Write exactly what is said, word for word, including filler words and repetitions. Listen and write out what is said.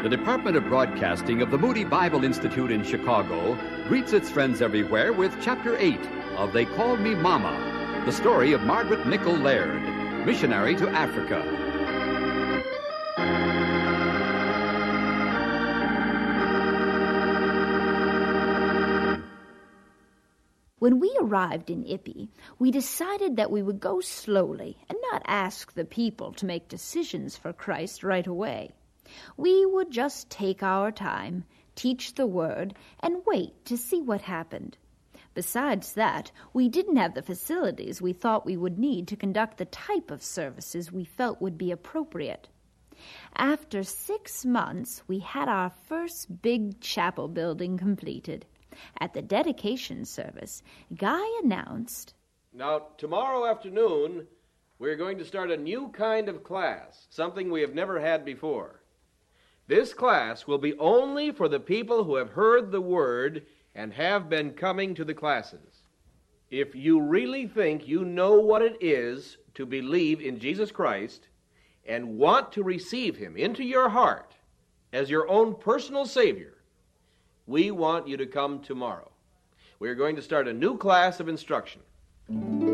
The Department of Broadcasting of the Moody Bible Institute in Chicago greets its friends everywhere with Chapter eight of They Called Me Mama, the story of Margaret Nichol Laird, missionary to Africa. When we arrived in Ippy, we decided that we would go slowly and not ask the people to make decisions for Christ right away. We would just take our time, teach the Word, and wait to see what happened. Besides that, we didn't have the facilities we thought we would need to conduct the type of services we felt would be appropriate. After six months, we had our first big chapel building completed. At the dedication service, Guy announced, "Now, tomorrow afternoon, we're going to start a new kind of class, something we have never had before. This class will be only for the people who have heard the Word and have been coming to the classes. If you really think you know what it is to believe in Jesus Christ and want to receive Him into your heart as your own personal Savior, we want you to come tomorrow. We're going to start a new class of instruction."